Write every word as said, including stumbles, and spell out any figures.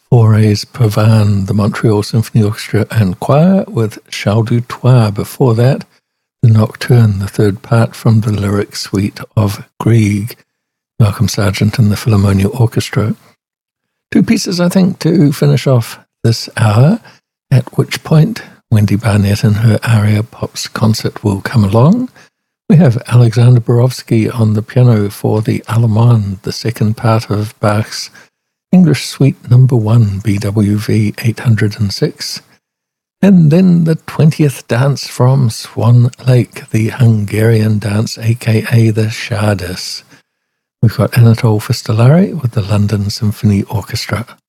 Forêts Pavane, the Montreal Symphony Orchestra and Choir with Chant du Toit. Before that, the Nocturne, the third part from the lyric suite of Grieg, Malcolm Sargent and the Philharmonia Orchestra. Two pieces, I think, to finish off this hour, at which point Wendy Barnett and her aria Pops concert will come along. We have Alexander Borowski on the piano for the Allemande, the second part of Bach's English Suite Number One, B W V eight hundred six. And then the twentieth dance from Swan Lake, the Hungarian dance, aka the Czardas. We've got Anatole Fistolari with the London Symphony Orchestra.